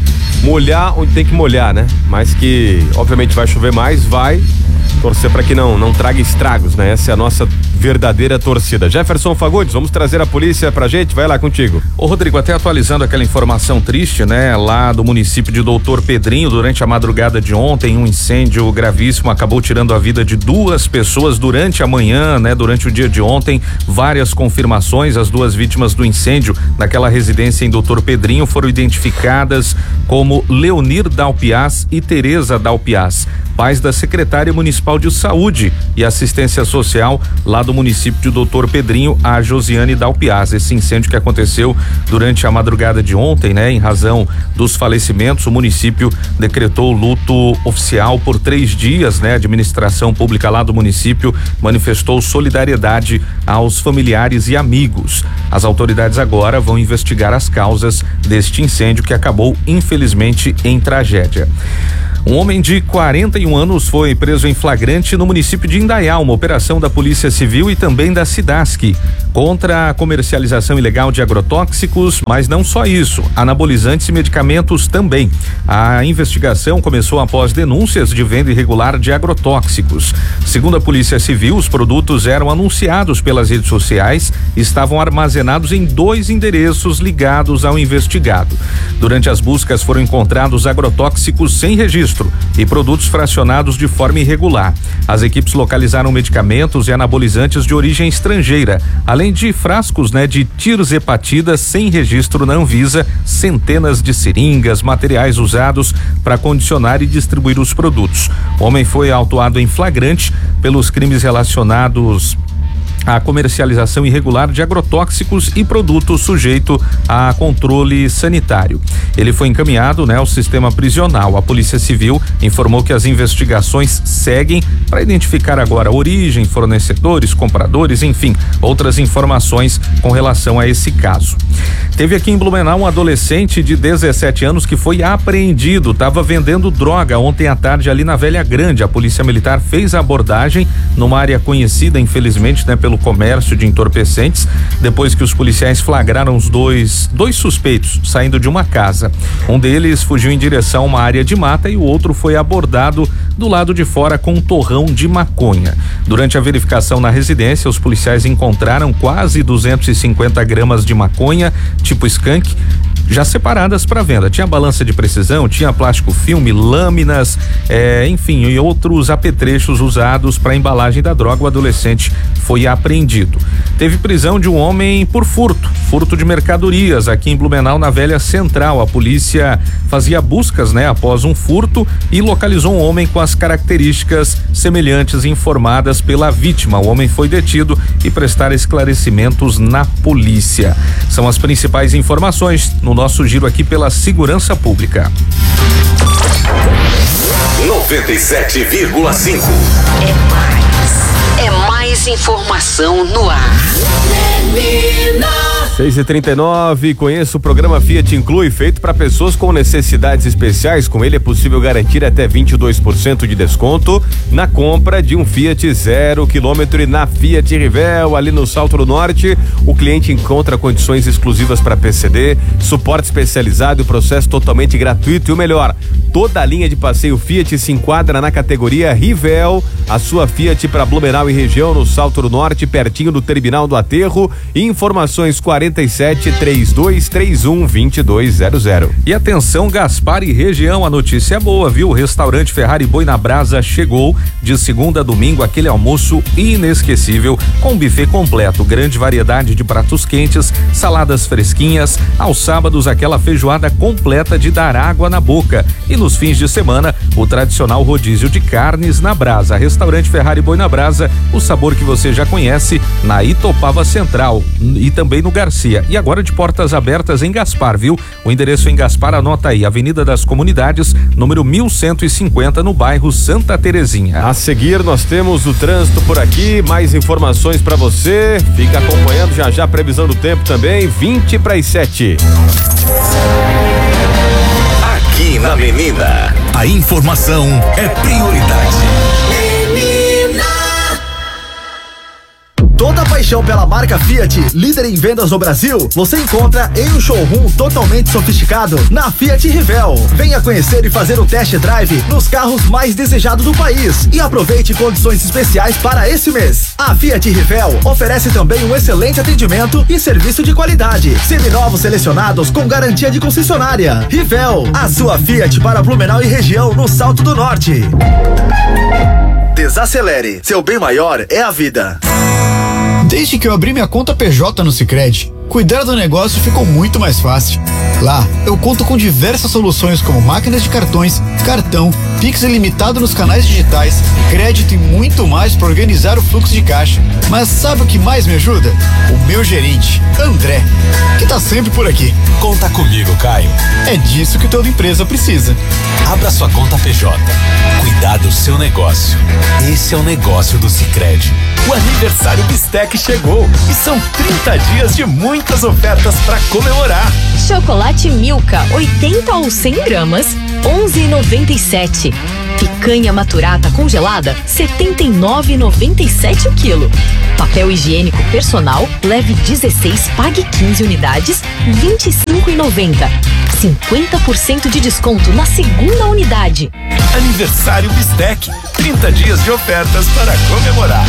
molhar onde tem que molhar, né? Mas que, obviamente, vai chover mais, vai torcer para que não, não traga estragos, né? Essa é a nossa verdadeira torcida. Jefferson Fagundes, vamos trazer a polícia pra gente, vai lá contigo. Ô Rodrigo, até atualizando aquela informação triste, né? Lá do município de Doutor Pedrinho, durante a madrugada de ontem, um incêndio gravíssimo acabou tirando a vida de duas pessoas durante a manhã, né? Durante o dia de ontem, várias confirmações, as duas vítimas do incêndio naquela residência em Doutor Pedrinho foram identificadas como Leonir Dalpiaz e Tereza Dalpiaz, pais da secretária municipal de saúde e assistência social lá do município de Doutor Pedrinho, a Josiane Dalpiaz. Esse incêndio que aconteceu durante a madrugada de ontem, né? Em razão dos falecimentos, o município decretou luto oficial por três dias, né? A administração pública lá do município manifestou solidariedade aos familiares e amigos. As autoridades agora vão investigar as causas deste incêndio que acabou, infelizmente, em tragédia. Um homem de quarenta e um anos foi preso em flagrante no município de Indaial, uma operação da Polícia Civil e também da Cidasc contra a comercialização ilegal de agrotóxicos, mas não só isso, anabolizantes e medicamentos também. A investigação começou após denúncias de venda irregular de agrotóxicos. Segundo a Polícia Civil, os produtos eram anunciados pelas redes sociais e estavam armazenados em dois endereços ligados ao investigado. Durante as buscas foram encontrados agrotóxicos sem registro e produtos fracionados de forma irregular. As equipes localizaram medicamentos e anabolizantes de origem estrangeira, além de frascos, né, de tirzepatida sem registro na Anvisa, centenas de seringas, materiais usados para condicionar e distribuir os produtos. O homem foi autuado em flagrante pelos crimes relacionados a comercialização irregular de agrotóxicos e produtos sujeito a controle sanitário. Ele foi encaminhado, né, ao sistema prisional. A Polícia Civil informou que as investigações seguem para identificar agora a origem, fornecedores, compradores, enfim, outras informações com relação a esse caso. Teve aqui em Blumenau um adolescente de dezessete anos que foi apreendido, estava vendendo droga ontem à tarde ali na Velha Grande. A Polícia Militar fez a abordagem numa área conhecida, infelizmente, né, pelo comércio de entorpecentes, depois que os policiais flagraram os dois, dois suspeitos saindo de uma casa. Um deles fugiu em direção a uma área de mata e o outro foi abordado do lado de fora com um torrão de maconha. Durante a verificação na residência, os policiais encontraram quase duzentos e cinquenta gramas de maconha, tipo skunk, já separadas para venda. Tinha balança de precisão, tinha plástico filme, lâminas, é, enfim, e outros apetrechos usados para embalagem da droga. O adolescente foi apreendido. Teve prisão de um homem por furto, furto de mercadorias aqui em Blumenau, na Velha Central. A polícia fazia buscas, né, após um furto e localizou um homem com as características semelhantes informadas pela vítima. O homem foi detido e prestar esclarecimentos na polícia. São as principais informações no nosso giro aqui pela segurança pública. noventa e sete vírgula cinco. É mais. É mais informação no ar. seis e trinta e nove, conheça o programa Fiat Inclui, feito para pessoas com necessidades especiais. Com ele é possível garantir até vinte e dois por cento de desconto na compra de um Fiat zero quilômetro. E na Fiat Rivel, ali no Salto do Norte, o cliente encontra condições exclusivas para P C D, suporte especializado e processo totalmente gratuito. E o melhor, toda a linha de passeio Fiat se enquadra na categoria Rivel. A sua Fiat para Blumenau e região, no Salto do Norte, pertinho do terminal do Aterro. Informações quarenta e sete, trinta e dois, trinta e um, vinte e dois zero zero. E atenção, Gaspar e região, a notícia é boa, viu? O restaurante Ferrari Boi na Brasa chegou de segunda a domingo, aquele almoço inesquecível com buffet completo, grande variedade de pratos quentes, saladas fresquinhas, aos sábados aquela feijoada completa de dar água na boca e nos fins de semana o tradicional rodízio de carnes na brasa. Restaurante Ferrari Boi na Brasa, o sabor que você já conhece na Itopava Central e também no Garcia. E agora de portas abertas em Gaspar, viu? O endereço em Gaspar, anota aí, Avenida das Comunidades, número mil cento e cinquenta, no bairro Santa Terezinha. A seguir nós temos o trânsito por aqui, mais informações para você. Fica acompanhando já já a previsão do tempo também, vinte para as sete. Aqui na Menina, a informação é prioridade. Toda a paixão pela marca Fiat, líder em vendas no Brasil, você encontra em um showroom totalmente sofisticado na Fiat Rivel. Venha conhecer e fazer o test drive nos carros mais desejados do país e aproveite condições especiais para esse mês. A Fiat Rivel oferece também um excelente atendimento e serviço de qualidade. Seminovos selecionados com garantia de concessionária. Rivel, a sua Fiat para Blumenau e região no Salto do Norte. Desacelere, seu bem maior é a vida. Desde que eu abri minha conta P J no Sicredi, cuidar do negócio ficou muito mais fácil. Lá, eu conto com diversas soluções como máquinas de cartões, cartão, Pix ilimitado nos canais digitais, crédito e muito mais para organizar o fluxo de caixa. Mas sabe o que mais me ajuda? O meu gerente, André, que tá sempre por aqui. Conta comigo, Caio. É disso que toda empresa precisa. Abra sua conta P J. Cuidar do seu negócio. Esse é o negócio do Sicredi. O aniversário Bistec chegou e são trinta dias de muitas ofertas para comemorar. Chocolate Milka, oitenta ou cem gramas, onze reais e noventa e sete centavos. Picanha maturata congelada, setenta e nove reais e noventa e sete centavos o quilo. Papel higiênico personal, leve dezesseis, pague quinze unidades, vinte e cinco reais e noventa centavos. cinquenta por cento de desconto na segunda unidade. Aniversário Bistec, trinta dias de ofertas para comemorar.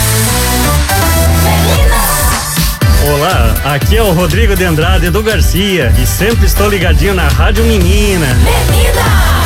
Olá, aqui é o Rodrigo de Andrade do Garcia e sempre estou ligadinho na Rádio Menina. Menina!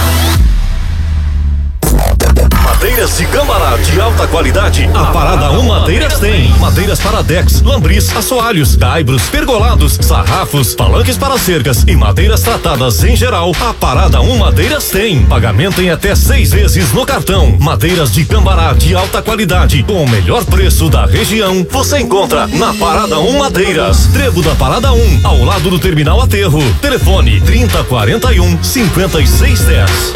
Madeiras de Cambará de alta qualidade. A Parada um Madeiras tem. Madeiras para decks, lambris, assoalhos, caibros, pergolados, sarrafos, palanques para cercas e madeiras tratadas em geral. A Parada um Madeiras tem. Pagamento em até seis vezes no cartão. Madeiras de Cambará de alta qualidade com o melhor preço da região. Você encontra na Parada um Madeiras. Trevo da Parada um, ao lado do Terminal Aterro. Telefone trinta, quarenta e um, cinquenta e seis, dez.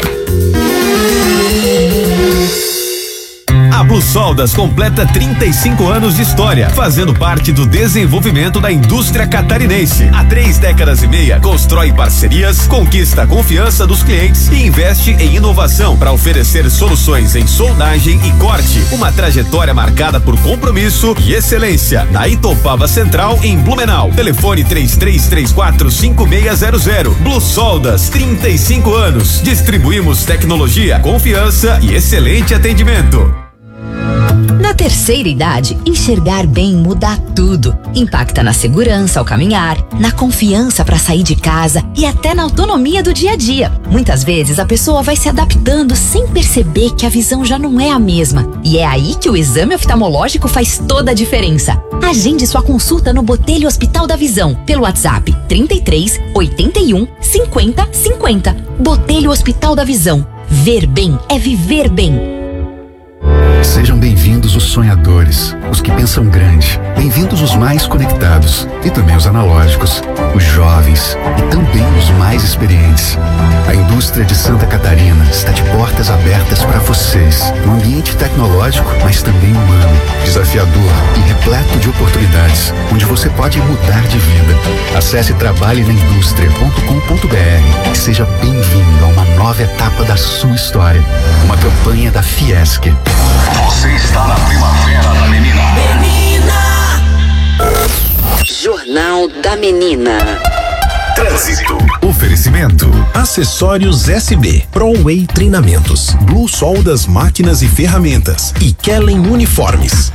A Blue Soldas completa trinta e cinco anos de história, fazendo parte do desenvolvimento da indústria catarinense. Há três décadas e meia, constrói parcerias, conquista a confiança dos clientes e investe em inovação para oferecer soluções em soldagem e corte. Uma trajetória marcada por compromisso e excelência. Na Itopava Central, em Blumenau. Telefone três três três quatro, cinco seis zero zero. Blue Soldas, trinta e cinco anos. Distribuímos tecnologia, confiança e excelente atendimento. Na terceira idade, enxergar bem muda tudo. Impacta na segurança ao caminhar, na confiança para sair de casa e até na autonomia do dia a dia. Muitas vezes a pessoa vai se adaptando sem perceber que a visão já não é a mesma. E é aí que o exame oftalmológico faz toda a diferença. Agende sua consulta no Botelho Hospital da Visão pelo WhatsApp trinta e três, oitenta e um, cinquenta, cinquenta. Botelho Hospital da Visão. Ver bem é viver bem. Sejam bem-vindos os sonhadores, os que pensam grande, bem-vindos os mais conectados e também os analógicos, os jovens e também os mais experientes. A indústria de Santa Catarina está de portas abertas para vocês, num ambiente tecnológico, mas também humano, desafiador e repleto de oportunidades, onde você pode mudar de vida. Acesse trabalhe na indústria ponto com ponto br e seja bem-vindo a uma nova etapa da sua história. Uma campanha da Fiesc. Você está na Primavera da Menina. Menina! Jornal da Menina. Trânsito. Oferecimento. Acessórios S B. ProWay Treinamentos. Blue Soldas Máquinas e Ferramentas. E Kellen Uniformes.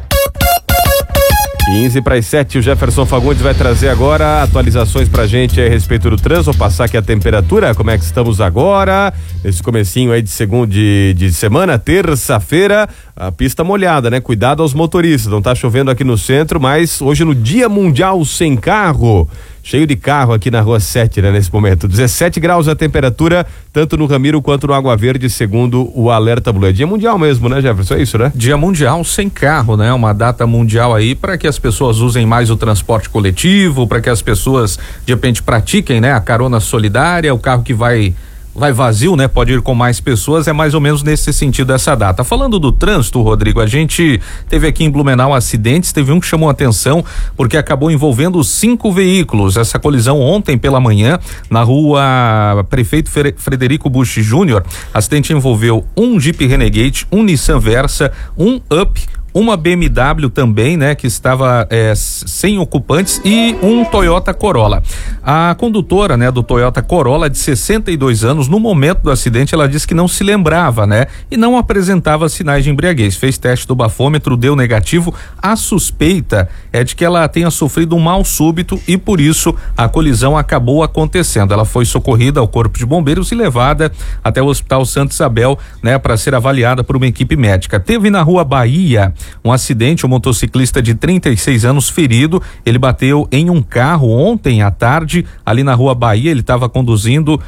quinze para as sete, o Jefferson Fagundes vai trazer agora atualizações pra gente a respeito do trânsito. Vou passar aqui a temperatura, como é que estamos agora, nesse comecinho aí de segundo de, de semana, terça-feira, a pista molhada, né? Cuidado aos motoristas, não tá chovendo aqui no centro, mas hoje no Dia Mundial Sem Carro, cheio de carro aqui na Rua sete, né? Nesse momento, dezessete graus a temperatura, tanto no Ramiro quanto no Água Verde, segundo o Alerta Blue. É dia mundial mesmo, né, Jefferson? É isso, né? Dia Mundial Sem Carro, né? Uma data mundial aí para que as pessoas usem mais o transporte coletivo, para que as pessoas de repente pratiquem, né? A carona solidária, o carro que vai vai vazio, né? Pode ir com mais pessoas, é mais ou menos nesse sentido essa data. Falando do trânsito, Rodrigo, a gente teve aqui em Blumenau acidentes, teve um que chamou a atenção porque acabou envolvendo cinco veículos. Essa colisão ontem pela manhã na rua Prefeito Frederico Bush Júnior, acidente envolveu um Jeep Renegade, um Nissan Versa, um Up, uma B M W também, né, que estava é, sem ocupantes e um Toyota Corolla. A condutora, né, do Toyota Corolla, de sessenta e dois anos, no momento do acidente, ela disse que não se lembrava, né, e não apresentava sinais de embriaguez. Fez teste do bafômetro, deu negativo. A suspeita é de que ela tenha sofrido um mal súbito e por isso a colisão acabou acontecendo. Ela foi socorrida ao Corpo de Bombeiros e levada até o Hospital Santa Isabel, né, para ser avaliada por uma equipe médica. Teve na Rua Bahia um acidente, um motociclista de trinta e seis anos ferido. Ele bateu em um carro ontem à tarde, ali na Rua Bahia. Ele estava conduzindo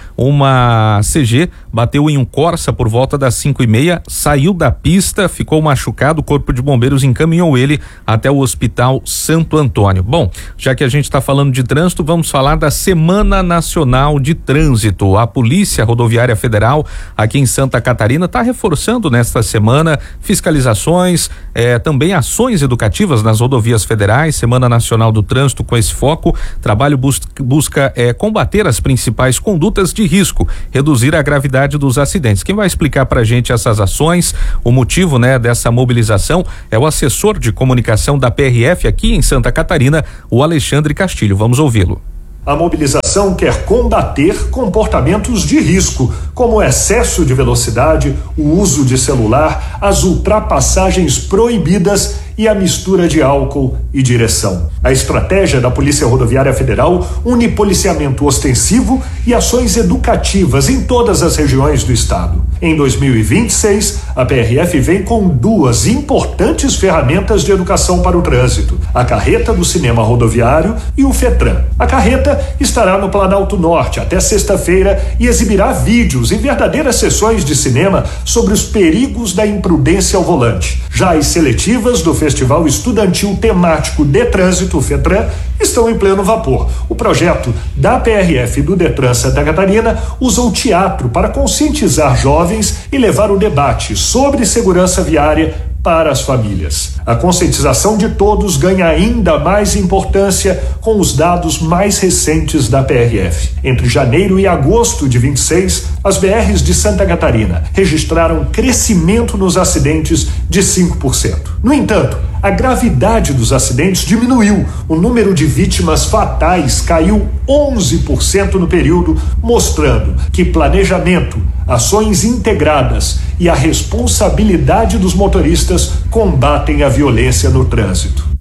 uma C G, bateu em um Corsa por volta das cinco e meia, saiu da pista, ficou machucado. O Corpo de Bombeiros encaminhou ele até o Hospital Santo Antônio. Bom, já que a gente está falando de trânsito, vamos falar da Semana Nacional de Trânsito. A Polícia Rodoviária Federal aqui em Santa Catarina está reforçando nesta semana fiscalizações, eh, também ações educativas nas rodovias federais. Semana Nacional do Trânsito com esse foco. Trabalho busca, busca eh, combater as principais condutas de risco, reduzir a gravidade dos acidentes. Quem vai explicar pra gente essas ações, o motivo, né, dessa mobilização é o assessor de comunicação da P R F aqui em Santa Catarina, o Alexandre Castilho. Vamos ouvi-lo. A mobilização quer combater comportamentos de risco, como o excesso de velocidade, o uso de celular, as ultrapassagens proibidas e a mistura de álcool e direção. A estratégia da Polícia Rodoviária Federal une policiamento ostensivo e ações educativas em todas as regiões do estado. Em dois mil e vinte e seis, a P R F vem com duas importantes ferramentas de educação para o trânsito: a Carreta do Cinema Rodoviário e o FETRAN. A carreta estará no Planalto Norte até sexta-feira e exibirá vídeos em verdadeiras sessões de cinema sobre os perigos da imprudência ao volante. Já as seletivas do Festival Estudantil Temático de Trânsito, FETRAN, estão em pleno vapor. O projeto da P R F do Detran Santa Catarina usa o teatro para conscientizar jovens e levar o debate sobre segurança viária para as famílias. A conscientização de todos ganha ainda mais importância com os dados mais recentes da P R F. Entre janeiro e agosto de vinte e seis, as B Rs de Santa Catarina registraram crescimento nos acidentes de cinco por cento. No entanto, a gravidade dos acidentes diminuiu. O número de vítimas fatais caiu onze por cento no período, mostrando que planejamento, ações integradas e a responsabilidade dos motoristas combatem a violência no trânsito.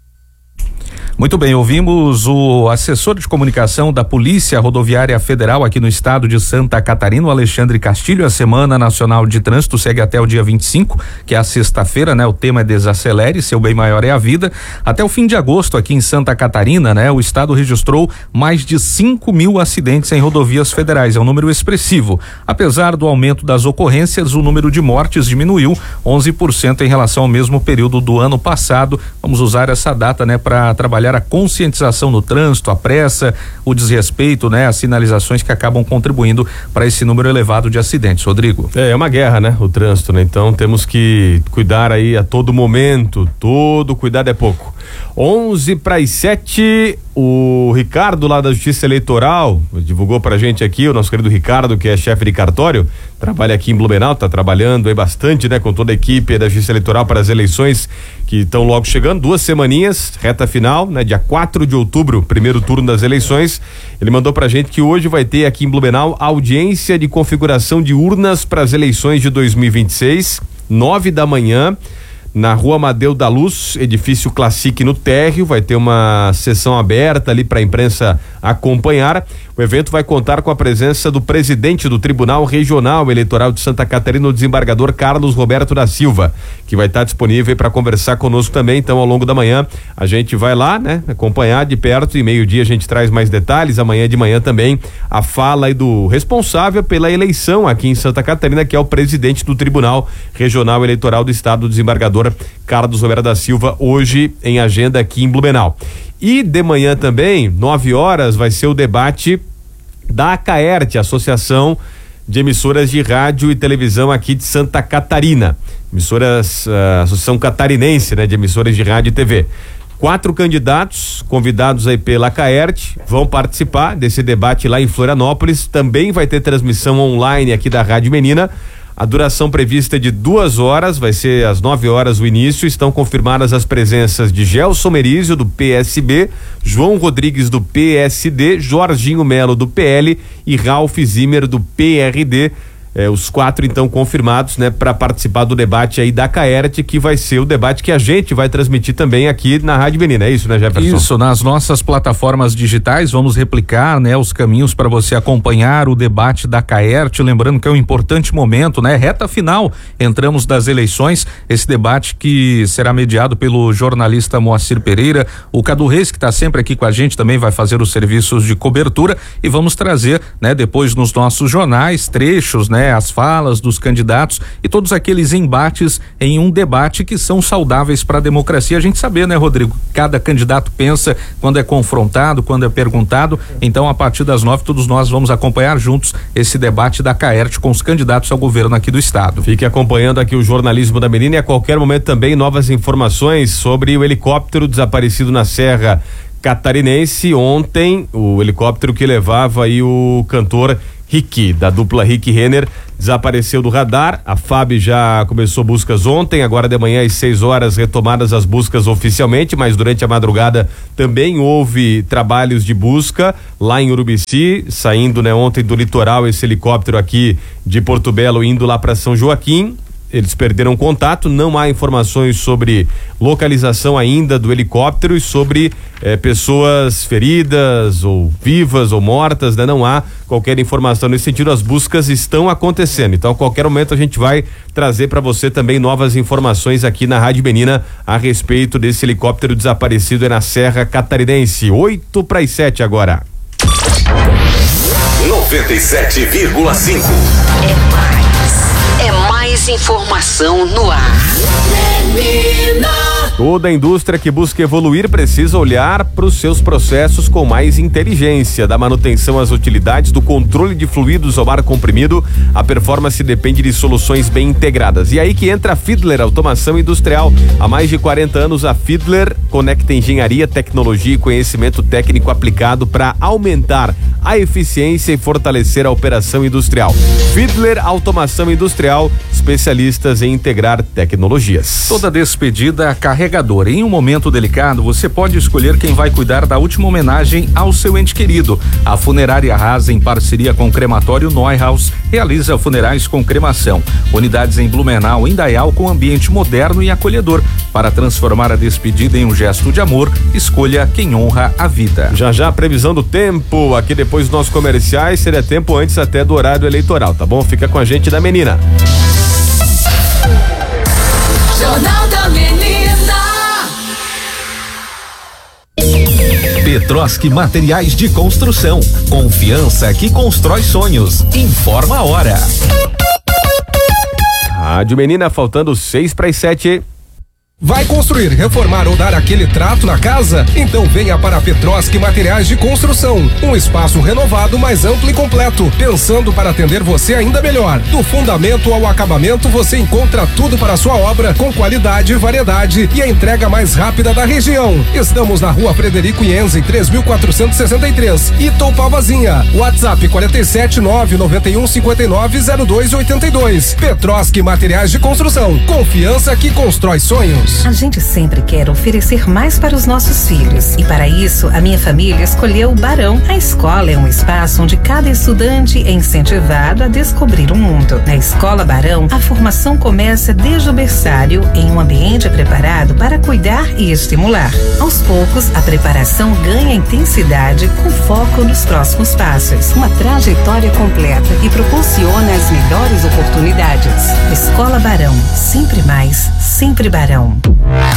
Muito bem, ouvimos o assessor de comunicação da Polícia Rodoviária Federal aqui no estado de Santa Catarina, o Alexandre Castilho. A Semana Nacional de Trânsito segue até o dia vinte e cinco, que é a sexta-feira, né? O tema é Desacelere, seu bem maior é a vida. Até o fim de agosto aqui em Santa Catarina, né? O estado registrou mais de cinco mil acidentes em rodovias federais, é um número expressivo. Apesar do aumento das ocorrências, o número de mortes diminuiu onze por cento em relação ao mesmo período do ano passado. Vamos usar essa data, né, para trabalhar a conscientização no trânsito, a pressa, o desrespeito, né, as sinalizações que acabam contribuindo para esse número elevado de acidentes. Rodrigo. É, é uma guerra, né, o trânsito, né? Então temos que cuidar aí a todo momento, todo cuidado é pouco. onze para as sete, o Ricardo lá da Justiça Eleitoral divulgou pra gente aqui, o nosso querido Ricardo, que é chefe de cartório, trabalha aqui em Blumenau, tá trabalhando aí bastante, né, com toda a equipe da Justiça Eleitoral para as eleições que estão logo chegando, duas semaninhas, reta final, né, dia quatro de outubro, primeiro turno das eleições. Ele mandou pra gente que hoje vai ter aqui em Blumenau audiência de configuração de urnas para as eleições de dois mil e vinte e seis, nove da manhã, na Rua Amadeu da Luz, edifício Classic no térreo. Vai ter uma sessão aberta ali para a imprensa acompanhar. O evento vai contar com a presença do presidente do Tribunal Regional Eleitoral de Santa Catarina, o desembargador Carlos Roberto da Silva, que vai estar disponível para conversar conosco também. Então, ao longo da manhã, a gente vai lá, né, acompanhar de perto, e meio-dia a gente traz mais detalhes. Amanhã de manhã também a fala aí do responsável pela eleição aqui em Santa Catarina, que é o presidente do Tribunal Regional Eleitoral do Estado, o desembargador Carlos Roberto da Silva, hoje em agenda aqui em Blumenau. E de manhã também, nove horas, vai ser o debate da ACAERT, Associação de Emissoras de Rádio e Televisão aqui de Santa Catarina. Emissoras, uh, Associação Catarinense, né, de Emissoras de Rádio e T V. Quatro candidatos convidados aí pela ACAERT vão participar desse debate lá em Florianópolis. Também vai ter transmissão online aqui da Rádio Menina. A duração prevista é de duas horas, vai ser às nove horas o início. Estão confirmadas as presenças de Gelson Merizio, do P S B, João Rodrigues, do P S D, Jorginho Melo, do P L e Ralph Zimmer, do P R D. É, os quatro então confirmados, né, para participar do debate aí da Caerte, que vai ser o debate que a gente vai transmitir também aqui na Rádio Menina, é isso, né, Jefferson? Isso, nas nossas plataformas digitais vamos replicar, né, os caminhos para você acompanhar o debate da Caerte, lembrando que é um importante momento, né, reta final, entramos das eleições, esse debate que será mediado pelo jornalista Moacir Pereira, o Cadu Reis, que está sempre aqui com a gente, também vai fazer os serviços de cobertura e vamos trazer, né, depois nos nossos jornais, trechos, né, as falas dos candidatos e todos aqueles embates em um debate que são saudáveis para a democracia. A gente saber, né, Rodrigo? Cada candidato pensa quando é confrontado, quando é perguntado. Então, a partir das nove, todos nós vamos acompanhar juntos esse debate da Caerte com os candidatos ao governo aqui do estado. Fique acompanhando aqui o jornalismo da Menina e a qualquer momento também novas informações sobre o helicóptero desaparecido na Serra Catarinense. Ontem, o helicóptero que levava aí o cantor Rick, da dupla Rick Renner, desapareceu do radar. A F A B já começou buscas ontem, agora de manhã às seis horas retomadas as buscas oficialmente, mas durante a madrugada também houve trabalhos de busca lá em Urubici, saindo, né, ontem do litoral esse helicóptero aqui de Porto Belo indo lá para São Joaquim. Eles perderam contato, não há informações sobre localização ainda do helicóptero e sobre eh, pessoas feridas ou vivas ou mortas, né? Não há qualquer informação nesse sentido, as buscas estão acontecendo, então a qualquer momento a gente vai trazer para você também novas informações aqui na Rádio Menina a respeito desse helicóptero desaparecido na Serra Catarinense. Oito para as sete agora. noventa e sete vírgula cinco. É mais. É mais informação no ar. Menina. Toda indústria que busca evoluir precisa olhar para os seus processos com mais inteligência. Da manutenção às utilidades, do controle de fluidos ao ar comprimido, a performance depende de soluções bem integradas. E aí que entra a Fiedler Automação Industrial. Há mais de quarenta anos, a Fiedler conecta engenharia, tecnologia e conhecimento técnico aplicado para aumentar a eficiência e fortalecer a operação industrial. Fiedler Automação Industrial, especialistas em integrar tecnologias. Toda despedida carregadora. Em um momento delicado, você pode escolher quem vai cuidar da última homenagem ao seu ente querido. A Funerária Haas, em parceria com o Crematório Neuhaus, realiza funerais com cremação. Unidades em Blumenau, em Dayal, com ambiente moderno e acolhedor. Para transformar a despedida em um gesto de amor, escolha quem honra a vida. Já já a previsão do tempo, aqui depois dos nossos comerciais, seria tempo antes até do horário eleitoral, tá bom? Fica com a gente da Menina. Jornal da Menina. Petroski Materiais de Construção. Confiança que constrói sonhos. Informa a hora. Rádio Menina, faltando seis para as sete. Vai construir, reformar ou dar aquele trato na casa? Então venha para a Petroski Materiais de Construção. Um espaço renovado, mais amplo e completo, pensando para atender você ainda melhor. Do fundamento ao acabamento, você encontra tudo para a sua obra, com qualidade, variedade e a entrega mais rápida da região. Estamos na Rua Frederico Ienzi, três mil quatrocentos e sessenta e três, Itopavazinha. WhatsApp quarenta e sete, nove nove um, cinquenta e nove, zero dois oitenta e dois. Petroski Materiais de Construção. Confiança que constrói sonhos. A gente sempre quer oferecer mais para os nossos filhos. E para isso, a minha família escolheu o Barão. A escola é um espaço onde cada estudante é incentivado a descobrir o mundo. Na Escola Barão, a formação começa desde o berçário, em um ambiente preparado para cuidar e estimular. Aos poucos, a preparação ganha intensidade com foco nos próximos passos. Uma trajetória completa que proporciona as melhores oportunidades. Escola Barão, sempre mais, sempre Barão.